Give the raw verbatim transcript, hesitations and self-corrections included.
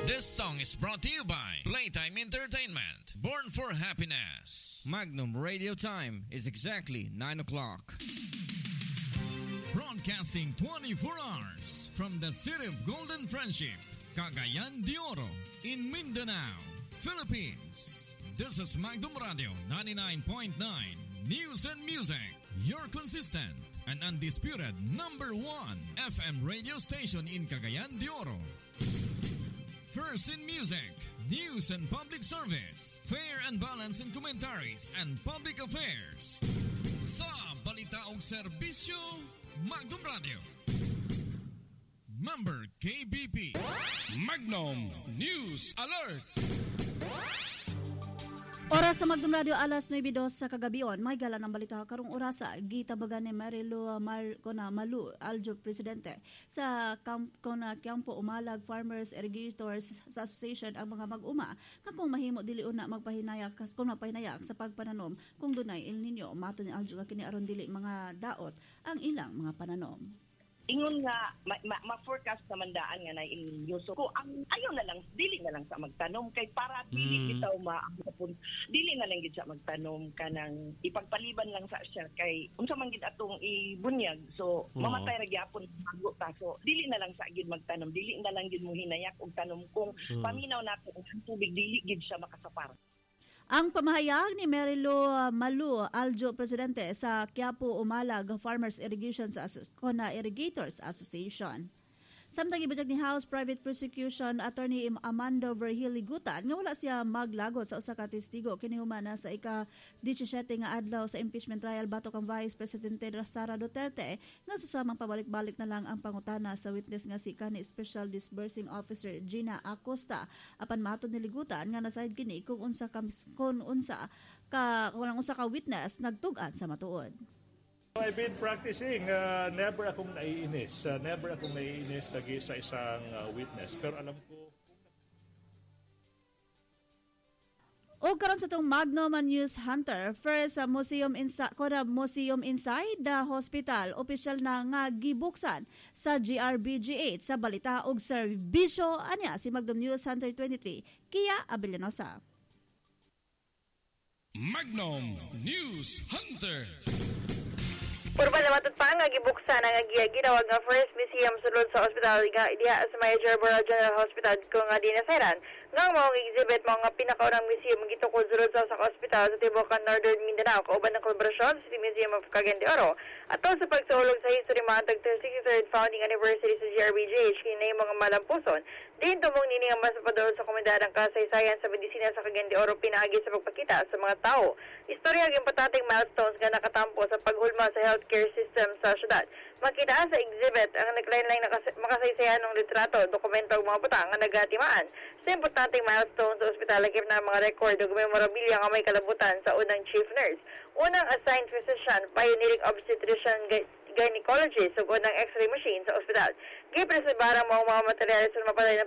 This song is brought to you by Playtime Entertainment. Born for happiness. Magnum Radio Time is exactly nine o'clock. Broadcasting twenty-four hours from the city of Golden Friendship, Cagayan de Oro, in Mindanao, Philippines. This is Magnum Radio ninety-nine point nine News and Music, your consistent and undisputed number one F M radio station in Cagayan de Oro. First in music, news and public service, fair and balanced in commentaries and public affairs. Sa balita ug serbisyo, Magnum Radio. Member K B P. Magnum News Alert. Oras sa Magnum Radio alas nueve dos sa kagabion. May gala ng balita karong orasa. Gitabagan ni Marilu Mar Kona Malu Aljo Presidente sa Camp Kona Campo Umalag Farmers Irrigators Association ang mga mag-uma nga kung mahimo dili una magpahinayak kung magpahinayak sa pagpananom kung dunay El Nino. Mato ni Aljo nga kini aron dili mga daot ang ilang mga pananom. Ingon nga ma- ma- ma-forecast naman daan nga na ininyo. So ko ang ayaw na lang dili na lang sa magtanom kay para dili mm. bitaw maapon dili na lang gid sa magtanom kanang ipagpaliban lang sa siya kay unsa man gid atong ibunyag. So oh. mamatay ra gyapon bago ta. So dili na lang sa gid magtanom, dili na lang gid mo hinayak og tanom kung mm. paminaw nato ang tubig dili gid siya makasapar. Ang pamahayag ni Marilu Malu Aljo Presidente sa Quiapo Umalag Farmers Irrigation Asso- Kona Irrigators Association. Samtang ibutag ni House Private Prosecution Attorney Amando Verhiligutan nga wala siya maglagot sa usa ka testigo kini humana sa ika-seventeen nga adlaw sa impeachment trial batok ang Vice Presidente Sara Duterte nga susamang pabalik-balik na lang ang pangutana sa witness nga si kanhi Special Disbursing Officer Gina Acosta. Apan matud ni Ligutan nga nasayod kini kung unsa ka kung unsa ka kung unsa ka witness nagtug-an sa matuod. I've been practicing, uh, never akong naiinis. Uh, never akong naiinis sa, sa isang uh, witness. Pero alam ko... O karon sa itong Magnum News Hunter, first sa uh, Museum, Insa- Koda Museum Inside the Hospital, opisyal na nga gibuksan sa G R B G H sa balita og serbisyo. Anya si Magnum News Hunter twenty-three, Kia Abellanosa. Magnum News Hunter. Purba na matutpang nga gibuksan ang ginawag nga first museum sulod sa ospital diha sa Major Bora General Hospital kung nga dinaseran nga mao exhibit mao nga pinakaunang museum gitukod sulod sa usa ka ospital sa tibukan Northern Mindanao kauban ng kolaborasyon sa Museum of Cagayan de Oro atol sa pagsulog sa history matag sixty-third founding anniversary sa G R B G H kini mga malampuson din tumong nini nga masapadol sa komunidad ang kasaysayan sa medisina sa Cagayan de Oro pinaagi sa pagpakita sa mga tao. Istorya ug importanteng milestones nga nakatampo sa paghulma sa healthcare system sa syudad. Makita sa exhibit ang naglain-lain na makasaysayan ng litrato, dokumento ug mga butang nga nagatimaan sa importanteng milestones sa ospital lagip na mga record ug memorabilia nga may kalabutan sa unang chief nurse, unang assigned physician, pioneering obstetrician gynecologist ug unang x-ray machine sa ospital. Gipreserbahan ang mga mga materyales sa mapalay